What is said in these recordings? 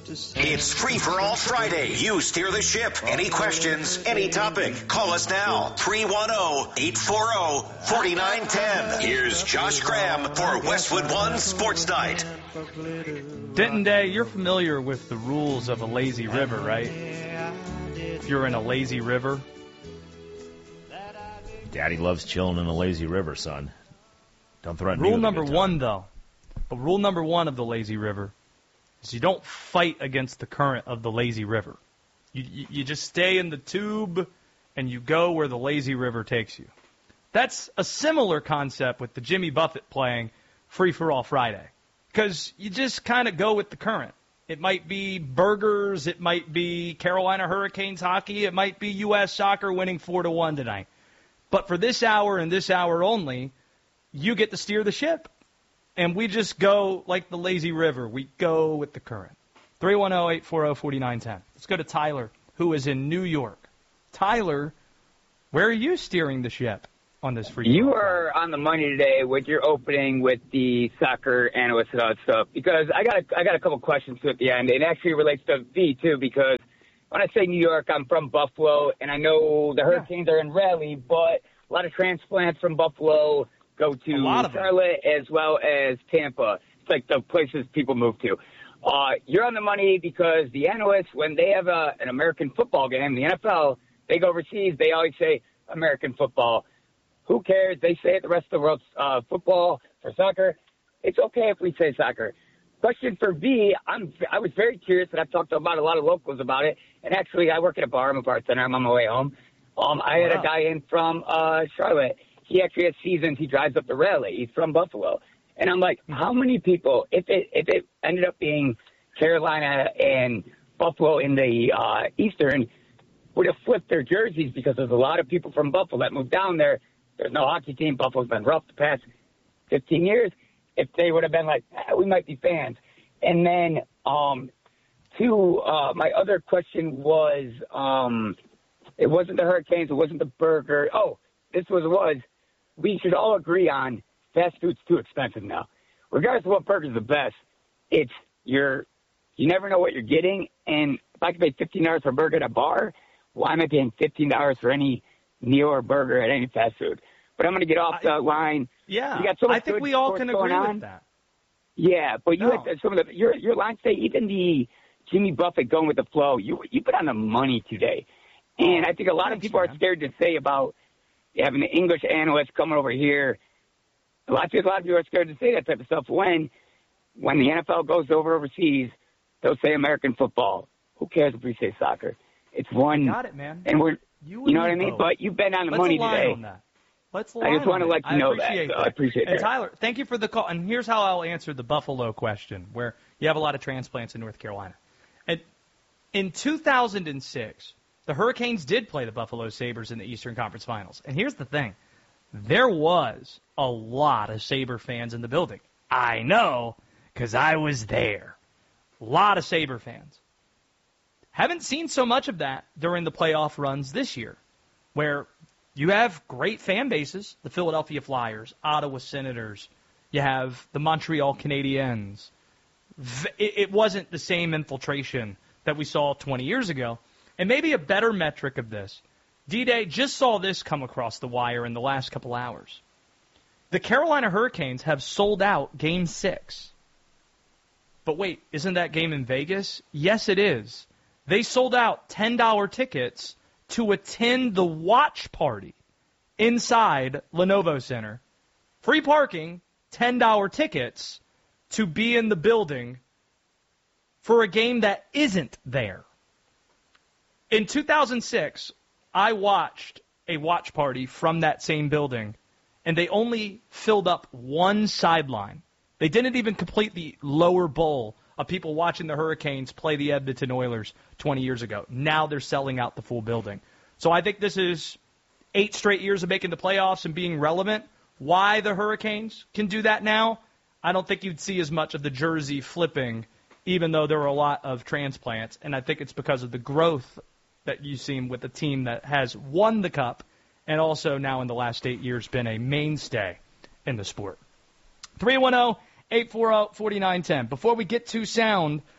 It's Free for All Friday. You steer the ship. Any questions, any topic. Call us now. 310-840-4910. Here's Josh Graham for Westwood One Sports Night. Denton Day, you're familiar with the rules of a lazy river, right? If you're in a lazy river. Daddy loves chilling in a lazy river, son. Don't threaten me Rule with a number good time. one, though. But rule number one of the lazy river is you don't fight against the current of the lazy river. You just stay in the tube and you go where the lazy river takes you. That's a similar concept with the Jimmy Buffett playing Free for All Friday. Because you just kind of go with the current. It might be burgers, it might be Carolina Hurricanes hockey, it might be U.S. soccer winning 4-1 tonight. But for this hour and this hour only, you get to steer the ship. And we just go like the lazy river. We go with the current. 310-840-4910. Let's go to Tyler, who is in New York. Tyler, where are you steering the ship on this free? You are on the money today with your opening with the soccer analyst and all that stuff. Because I got a couple questions to at the end. It actually relates to V, too, because when I say New York, I'm from Buffalo, and I know the Hurricanes are in Raleigh, but a lot of transplants from Buffalo go to Charlotte as well as Tampa. It's like the places people move to. You're on the money because the analysts, when they have an American football game, the NFL, they go overseas, they always say American football. Who cares? They say it the rest of the world's football for soccer. It's okay if we say soccer. Question for V, I was very curious, and I've talked about a lot of locals about it. And actually, I work at a bar. I'm a bartender. I'm on my way home. I had a guy in from Charlotte. He actually has seasons. He drives up to Raleigh. He's from Buffalo. And I'm like, how many people, if it ended up being Carolina and Buffalo in the Eastern, would have flipped their jerseys because there's a lot of people from Buffalo that moved down there. There's no hockey team. Buffalo's been rough the past 15 years. If they would have been like, we might be fans. And then, my other question was, it wasn't the Hurricanes. It wasn't the burger. Oh, this was. We should all agree on fast food's too expensive now. Regardless of what burger's the best, you never know what you're getting. And if I could pay $15 for a burger at a bar, why am I paying $15 for any meal or burger at any fast food? But I'm going to get off the line. Yeah, you got so much I think we all can agree with that. Yeah, but you had some of your lines today, even the Jimmy Buffett going with the flow, you put on the money today. And I think a lot of people are scared to say about having an English analyst coming over here. A lot of people are scared to say that type of stuff. When the NFL goes overseas, they'll say American football. Who cares if we say soccer? It's one. Got it, man. And you know what I mean? Both. But you've been on the money today. On that. I just want to let you know that. So I appreciate that. And Tyler, thank you for the call. And here's how I'll answer the Buffalo question, where you have a lot of transplants in North Carolina. And in 2006, the Hurricanes did play the Buffalo Sabres in the Eastern Conference Finals. And here's the thing. There was a lot of Sabre fans in the building. I know, because I was there. A lot of Sabre fans. Haven't seen so much of that during the playoff runs this year, where you have great fan bases, the Philadelphia Flyers, Ottawa Senators. You have the Montreal Canadiens. It wasn't the same infiltration that we saw 20 years ago. And maybe a better metric of this. D-Day just saw this come across the wire in the last couple hours. The Carolina Hurricanes have sold out Game 6. But wait, isn't that game in Vegas? Yes, it is. They sold out $10 tickets to attend the watch party inside Lenovo Center. Free parking, $10 tickets to be in the building for a game that isn't there. In 2006, I watched a watch party from that same building, and they only filled up one sideline. They didn't even complete the lower bowl of people watching the Hurricanes play the Edmonton Oilers 20 years ago. Now they're selling out the full building. So I think this is 8 straight years of making the playoffs and being relevant. Why the Hurricanes can do that now, I don't think you'd see as much of the jersey flipping, even though there are a lot of transplants. And I think it's because of the growth that you've seen with a team that has won the Cup and also now in the last 8 years been a mainstay in the sport. 310-840-4910. Before we get to sound,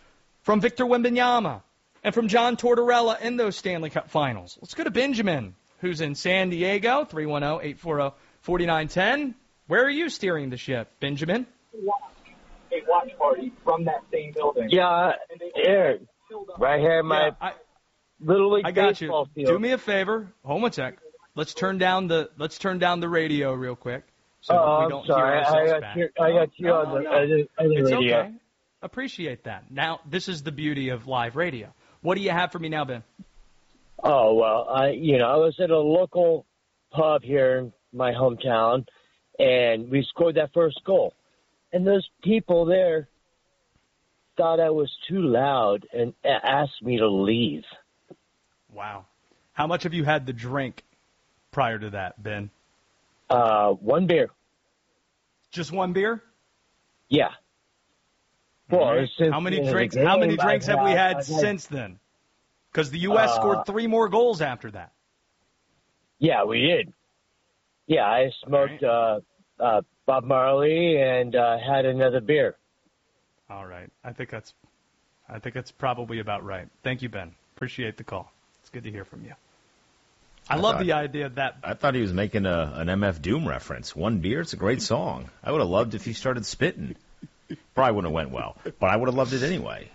from Victor Wembanyama, and from John Tortorella in those Stanley Cup finals. Let's go to Benjamin, who's in San Diego, 310-840-4910. Where are you steering the ship, Benjamin? A watch party from that same building. Yeah, Eric, right here in my Little League baseball field. Do me a favor. Hold on a sec. Let's turn down the radio real quick. So we don't hear ourselves back. I got you on the radio. Okay. Appreciate that. Now, this is the beauty of live radio. What do you have for me now, Ben? Oh, well, I was at a local pub here in my hometown, and we scored that first goal. And those people there thought I was too loud and asked me to leave. Wow. How much have you had to drink prior to that, Ben? 1 beer. Just 1 beer? Yeah. Well, right. How many drinks have we had since then? Because the U.S. scored 3 more goals after that. Yeah, we did. Yeah, I smoked Bob Marley and had another beer. All right. I think that's probably about right. Thank you, Ben. Appreciate the call. It's good to hear from you. I love the idea that... I thought he was making an MF Doom reference. 1 beer, it's a great song. I would have loved if he started spitting. Probably wouldn't have went well, but I would have loved it anyway.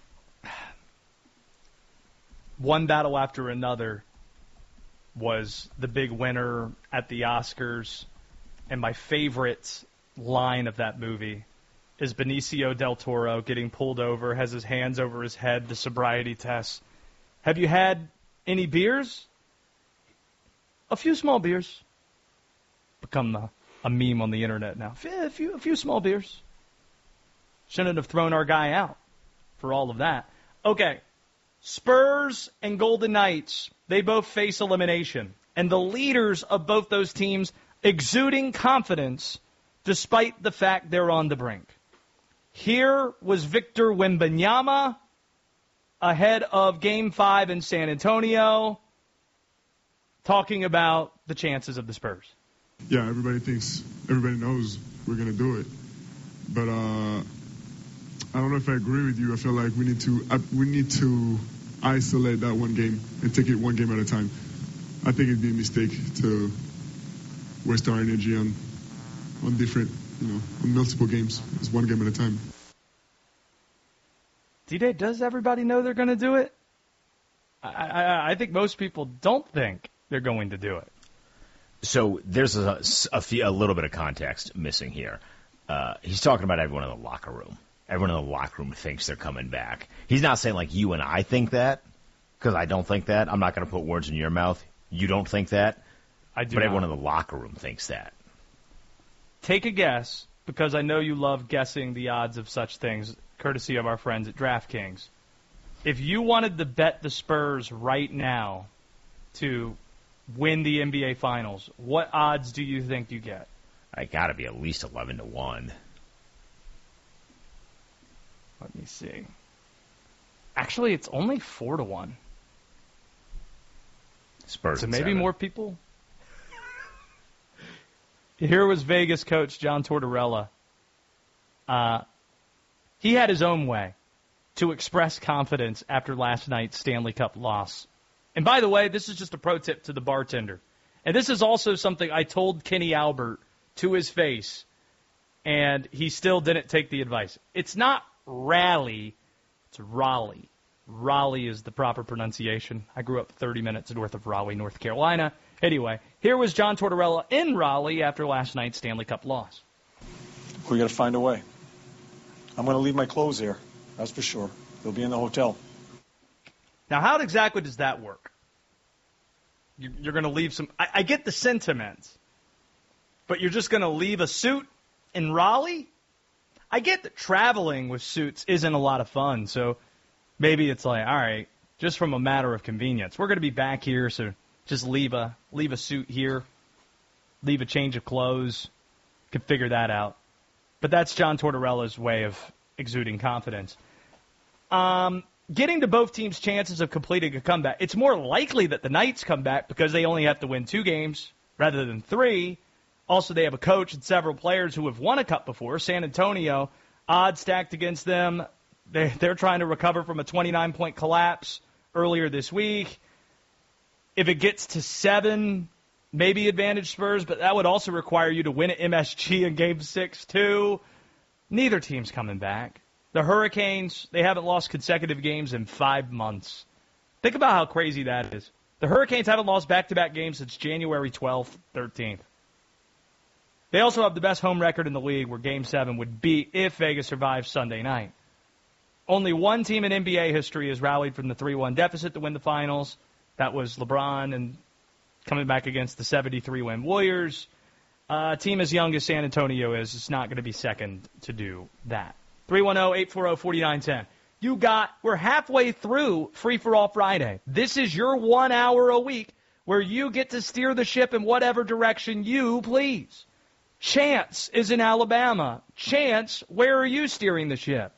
One battle after another was the big winner at the Oscars, and my favorite line of that movie is Benicio del Toro getting pulled over, has his hands over his head, the sobriety test. Have you had any beers? A few small beers. Become a meme on the internet now. A few small beers. Shouldn't have thrown our guy out for all of that. Okay, Spurs and Golden Knights, they both face elimination. And the leaders of both those teams exuding confidence despite the fact they're on the brink. Here was Victor Wembanyama ahead of Game 5 in San Antonio talking about the chances of the Spurs. Yeah, everybody knows we're going to do it. But I don't know if I agree with you. I feel like we need to isolate that one game and take it one game at a time. I think it'd be a mistake to waste our energy on different, on multiple games. It's one game at a time. D-Day, does everybody know they're going to do it? I think most people don't think they're going to do it. So there's a little bit of context missing here. He's talking about everyone in the locker room. Everyone in the locker room thinks they're coming back. He's not saying like you and I think that, because I don't think that. I'm not going to put words in your mouth. You don't think that. I do. But not. everyone in the locker room thinks that. Take a guess, because I know you love guessing the odds of such things, courtesy of our friends at DraftKings. If you wanted to bet the Spurs right now to win the NBA Finals, what odds do you think you get? I got to be at least 11-1. Let me see. Actually, it's only 4-1. Spurs. So maybe 7. more people. Here was Vegas coach John Tortorella. He had his own way to express confidence after last night's Stanley Cup loss. And by the way, this is just a pro tip to the bartender. And this is also something I told Kenny Albert to his face, and he still didn't take the advice. It's not Raleigh, it's Raleigh. Raleigh is the proper pronunciation. I grew up 30 minutes north of Raleigh, North Carolina. Anyway, here was John Tortorella in Raleigh after last night's Stanley Cup loss. We got to find a way. I'm going to leave my clothes here, that's for sure. They'll be in the hotel. Now, how exactly does that work? You're going to leave some... I get the sentiment, but you're just going to leave a suit in Raleigh? I get that traveling with suits isn't a lot of fun, so maybe it's like, all right, just from a matter of convenience. We're going to be back here, so just leave a suit here, leave a change of clothes. Could figure that out. But that's John Tortorella's way of exuding confidence. Getting to both teams' chances of completing a comeback, it's more likely that the Knights come back because they only have to win 2 games rather than 3. Also, they have a coach and several players who have won a cup before. San Antonio, odds stacked against them. They're trying to recover from a 29-point collapse earlier this week. If it gets to 7, maybe advantage Spurs, but that would also require you to win at MSG in Game 6, too. Neither team's coming back. The Hurricanes, they haven't lost consecutive games in 5 months. Think about how crazy that is. The Hurricanes haven't lost back-to-back games since January 12th, 13th. They also have the best home record in the league, where Game 7 would be if Vegas survives Sunday night. Only one team in NBA history has rallied from the 3-1 deficit to win the finals. That was LeBron, and coming back against the 73-win Warriors. A team as young as San Antonio is not going to be second to do that. 310-840-4910. We're halfway through Free for All Friday. This is your 1 hour a week where you get to steer the ship in whatever direction you please. Chance is in Alabama. Chance, where are you steering the ship?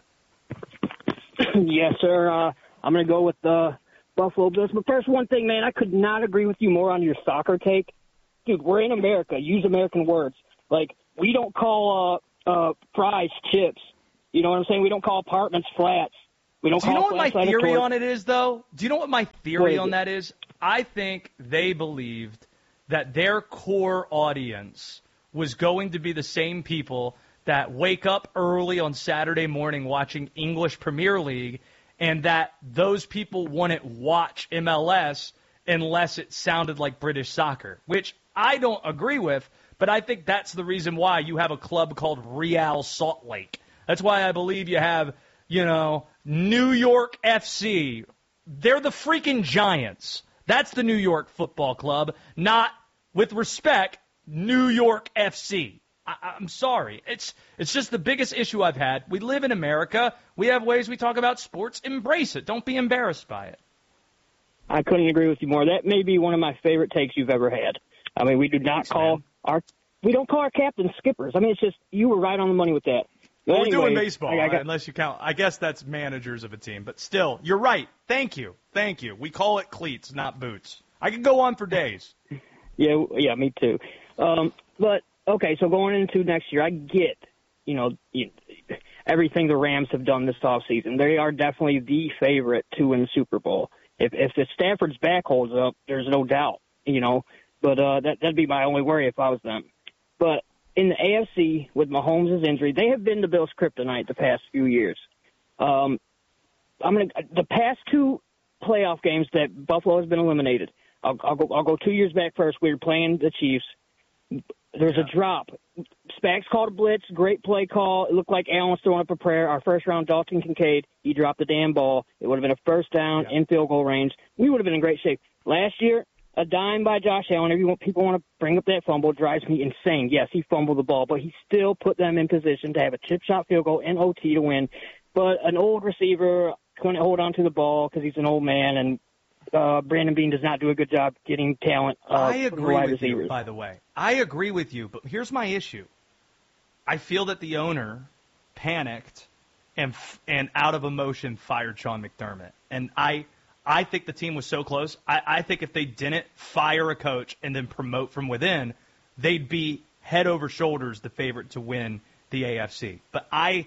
Yes, sir. I'm going to go with the Buffalo Bills. But first, one thing, man, I could not agree with you more on your soccer take. Dude, we're in America. Use American words. Like, we don't call fries chips. You know what I'm saying? We don't call apartments flats. We don't. Do you know what my theory on it is, though? Do you know what my theory on that is? I think they believed that their core audience was going to be the same people that wake up early on Saturday morning watching English Premier League, and that those people wouldn't watch MLS unless it sounded like British soccer, which I don't agree with, but I think that's the reason why you have a club called Real Salt Lake. That's why I believe you have, New York FC. They're the freaking Giants. That's the New York Football Club, not, with respect, New York FC. I'm sorry. It's just the biggest issue I've had. We live in America. We have ways we talk about sports. Embrace it. Don't be embarrassed by it. I couldn't agree with you more. That may be one of my favorite takes you've ever had. I mean, we don't call our captains skippers. I mean, it's just, you were right on the money with that. Well, we do in baseball, unless you count. I guess that's managers of a team. But still, you're right. Thank you. We call it cleats, not boots. I could go on for days. Yeah, me too. But, okay, so going into next year, I get, everything the Rams have done this offseason. They are definitely the favorite to win the Super Bowl. If the Stafford's back holds up, there's no doubt, But that'd be my only worry if I was them. But in the AFC, with Mahomes' injury, they have been the Bills' kryptonite the past few years. The past 2 playoff games that Buffalo has been eliminated. I'll go 2 years back first. We were playing the Chiefs. There's a drop. Spags called a blitz. Great play call. It looked like Allen was throwing up a prayer. Our first round, Dalton Kincaid, he dropped the damn ball. It would have been a first down in field goal range. We would have been in great shape. Last year, a dime by Josh Allen. People want to bring up that fumble. It drives me insane. Yes, he fumbled the ball, but he still put them in position to have a chip shot field goal in OT to win. But an old receiver couldn't hold on to the ball because he's an old man, and Brandon Beane does not do a good job getting talent. I agree with you, by the way. I agree with you, but here's my issue. I feel that the owner panicked and out of emotion fired Sean McDermott. And I think the team was so close. I think if they didn't fire a coach and then promote from within, they'd be head over shoulders the favorite to win the AFC. But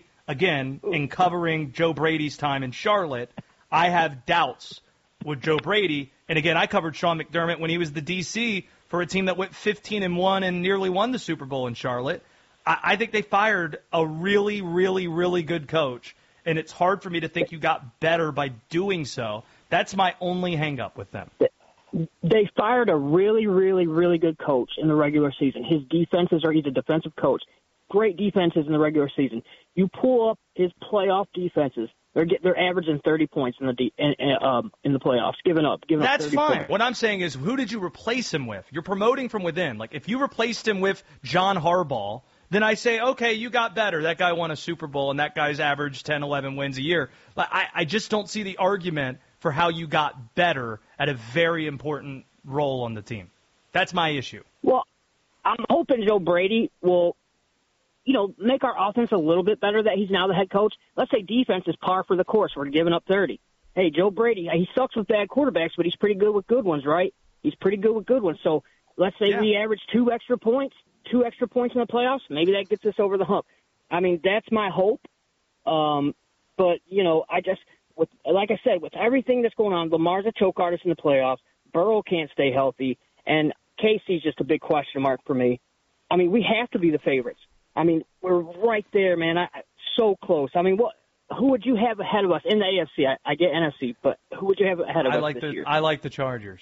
in covering Joe Brady's time in Charlotte, I have doubts with Joe Brady. And again, I covered Sean McDermott when he was the DC for a team that went 15-1 and nearly won the Super Bowl in Charlotte. I think they fired a really, really, really good coach, and it's hard for me to think you got better by doing so. That's my only hang-up with them. They fired a really, really, really good coach in the regular season. His defenses he's a defensive coach. Great defenses in the regular season. You pull up his playoff defenses. They're averaging 30 points in the playoffs. Giving up. That's 30 fine. points. What I'm saying is, who did you replace him with? You're promoting from within. Like, if you replaced him with John Harbaugh, then I say, okay, you got better. That guy won a Super Bowl, and that guy's averaged 10, 11 wins a year. Like, I just don't see the argument for how you got better at a very important role on the team. That's my issue. Well, I'm hoping Joe Brady will, make our offense a little bit better that he's now the head coach. Let's say defense is par for the course. We're giving up 30. Hey, Joe Brady, he sucks with bad quarterbacks, but he's pretty good with good ones, right? He's pretty good with good ones. So let's say we average 2 extra points in the playoffs. Maybe that gets us over the hump. I mean, that's my hope. But, like I said, with everything that's going on, Lamar's a choke artist in the playoffs. Burrow can't stay healthy. And Casey's just a big question mark for me. I mean, we have to be the favorites. I mean, we're right there, man. So close. I mean, who would you have ahead of us in the AFC? I get NFC, but who would you have ahead of us this year? I like the Chargers.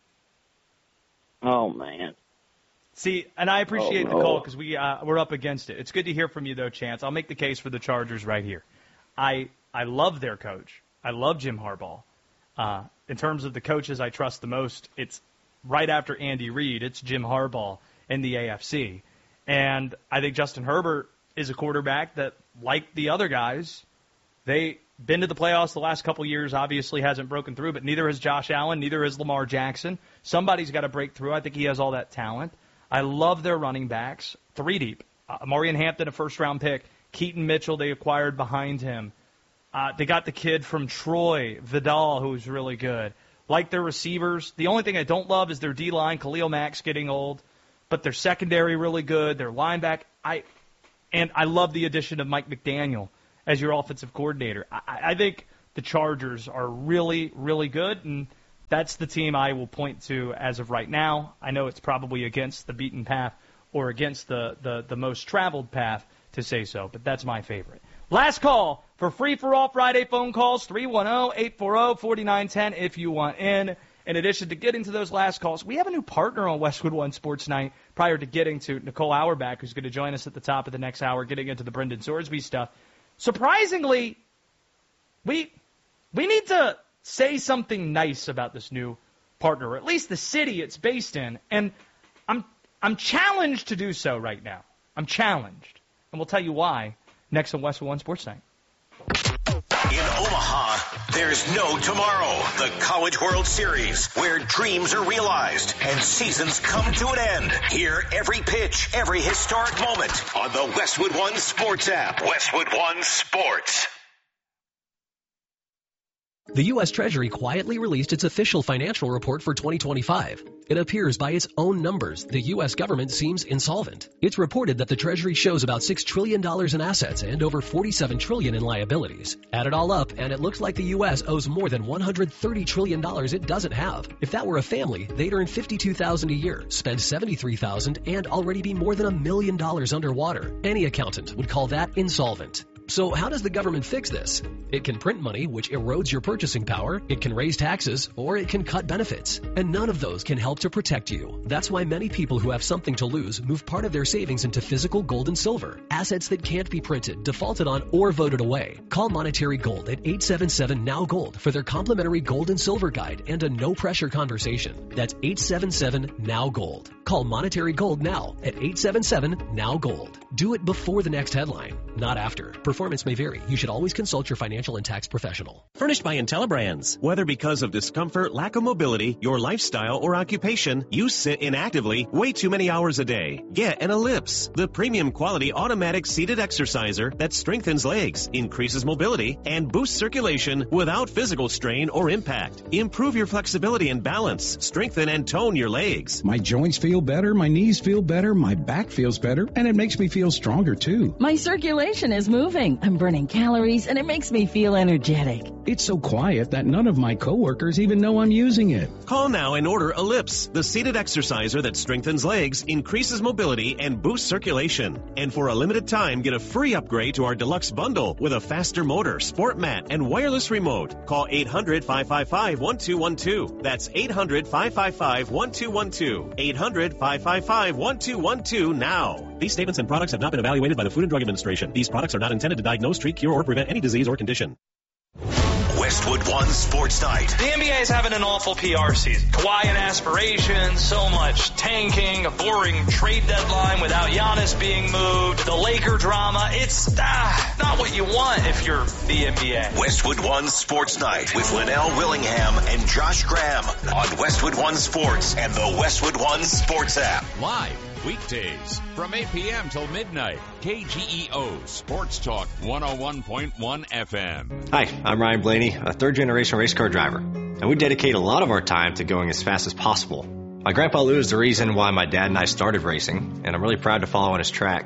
Oh, man. See, and I appreciate the call because we're up against it. It's good to hear from you, though, Chance. I'll make the case for the Chargers right here. I love their coach. I love Jim Harbaugh. In terms of the coaches I trust the most, it's right after Andy Reid. It's Jim Harbaugh in the AFC. And I think Justin Herbert is a quarterback that, like the other guys, they've been to the playoffs the last couple years, obviously hasn't broken through, but neither has Josh Allen, neither has Lamar Jackson. Somebody's got to break through. I think he has all that talent. I love their running backs, 3 deep. Marion Hampton, a first-round pick. Keaton Mitchell, they acquired behind him. They got the kid from Troy, Vidal, who's really good. Like their receivers. The only thing I don't love is their D-line. Khalil Mack's getting old. But their secondary really good. Their linebacker. I love the addition of Mike McDaniel as your offensive coordinator. I think the Chargers are really, really good, and that's the team I will point to as of right now. I know it's probably against the beaten path or against the most traveled path to say so, but that's my favorite. Last call for Free for All Friday phone calls, 310-840-4910 if you want in. In addition to getting to those last calls, we have a new partner on Westwood One Sports Night prior to getting to Nicole Auerbach, who's going to join us at the top of the next hour, getting into the Brendan Sorsby stuff. Surprisingly, we need to say something nice about this new partner, or at least the city it's based in. And I'm challenged to do so right now. I'm challenged. And we'll tell you why next on Westwood One Sports Night. In Omaha, there's no tomorrow. The College World Series, where dreams are realized and seasons come to an end. Hear every pitch, every historic moment on the Westwood One Sports app. Westwood One Sports. The U.S. Treasury quietly released its official financial report for 2025. It appears by its own numbers, the U.S. government seems insolvent. It's reported that the Treasury shows about $6 trillion in assets and over $47 trillion in liabilities. Add it all up, and it looks like the U.S. owes more than $130 trillion it doesn't have. If that were a family, they'd earn $52,000 a year, spend $73,000, and already be more than $1 million underwater. Any accountant would call that insolvent. So how does the government fix this? It can print money, which erodes your purchasing power, it can raise taxes, or it can cut benefits. And none of those can help to protect you. That's why many people who have something to lose move part of their savings into physical gold and silver, assets that can't be printed, defaulted on, or voted away. Call Monetary Gold at 877-NOW-GOLD for their complimentary gold and silver guide and a no-pressure conversation. That's 877-NOW-GOLD. Call Monetary Gold now at 877-NOW-GOLD. Do it before the next headline, not after. Performance may vary. You should always consult your financial and tax professional. Furnished by IntelliBrands. Whether because of discomfort, lack of mobility, your lifestyle, or occupation, you sit inactively way too many hours a day. Get an Ellipse, the premium quality automatic seated exerciser that strengthens legs, increases mobility, and boosts circulation without physical strain or impact. Improve your flexibility and balance. Strengthen and tone your legs. My joints feel better, my knees feel better, my back feels better, and it makes me feel stronger too. My circulation is moving. I'm burning calories, and it makes me feel energetic. It's so quiet that none of my coworkers even know I'm using it. Call now and order Ellipse, the seated exerciser that strengthens legs, increases mobility, and boosts circulation. And for a limited time, get a free upgrade to our deluxe bundle with a faster motor, sport mat, and wireless remote. Call 800-555-1212. That's 800-555-1212. 800-555-1212 now. These statements and products have not been evaluated by the Food and Drug Administration. These products are not intended to diagnose, treat, cure, or prevent any disease or condition. Westwood One Sports Night. The NBA is having an awful PR season. Kawhi and aspirations, so much tanking, a boring trade deadline without Giannis being moved, the Laker drama. It's not what you want if you're the NBA. Westwood One Sports Night with Linnell Willingham and Josh Graham on Westwood One Sports and the Westwood One Sports app. Live weekdays from 8 p.m. till midnight. KGEO Sports Talk 101.1 FM. Hi, I'm Ryan Blaney, a third-generation race car driver, and we dedicate a lot of our time to going as fast as possible. My Grandpa Lou is the reason why my dad and I started racing, and I'm really proud to follow in his tracks.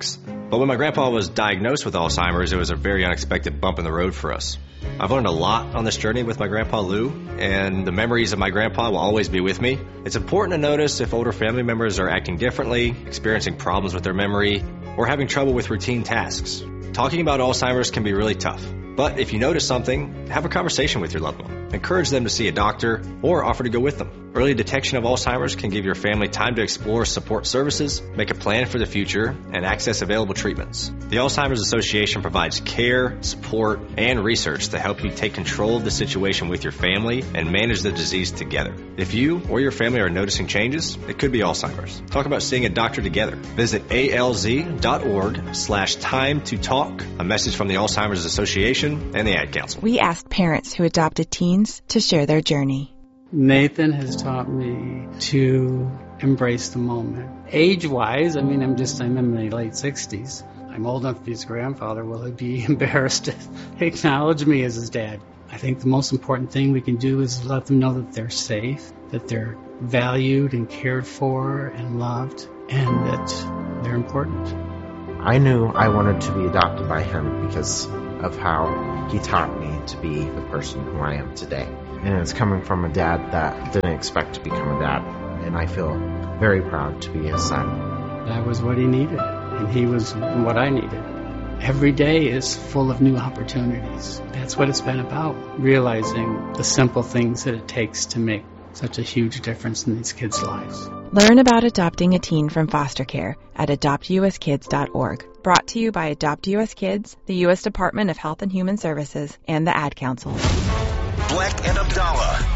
But when my grandpa was diagnosed with Alzheimer's, it was a very unexpected bump in the road for us. I've learned a lot on this journey with my grandpa Lou, and the memories of my grandpa will always be with me. It's important to notice if older family members are acting differently, experiencing problems with their memory, or having trouble with routine tasks. Talking about Alzheimer's can be really tough, but if you notice something, have a conversation with your loved one. Encourage them to see a doctor or offer to go with them. Early detection of Alzheimer's can give your family time to explore support services, make a plan for the future, and access available treatments. The Alzheimer's Association provides care, support, and research to help you take control of the situation with your family and manage the disease together. If you or your family are noticing changes, it could be Alzheimer's. Talk about seeing a doctor together. Visit alz.org/time to talk. A message from the Alzheimer's Association and the Ad Council. We asked parents who adopted teens to share their journey. Nathan has taught me to embrace the moment. Age-wise, I'm in my late 60s. I'm old enough to be his grandfather. Will he be embarrassed to acknowledge me as his dad? I think the most important thing we can do is let them know that they're safe, that they're valued and cared for and loved, and that they're important. I knew I wanted to be adopted by him because of how he taught me to be the person who I am today. And it's coming from a dad that didn't expect to become a dad. And I feel very proud to be his son. That was what he needed, and he was what I needed. Every day is full of new opportunities. That's what it's been about, realizing the simple things that it takes to make such a huge difference in these kids' lives. Learn about adopting a teen from foster care at adoptuskids.org. Brought to you by Adopt U.S. Kids, the U.S. Department of Health and Human Services, and the Ad Council. Black and Abdallah,